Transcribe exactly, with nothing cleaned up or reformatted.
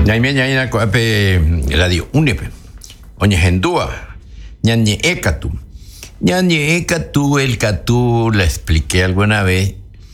ñaime ñaina coape radio unepe. Oña gendúa. Ñañe ekatu. Ñañe ekatu, el catú, la expliqué alguna vez.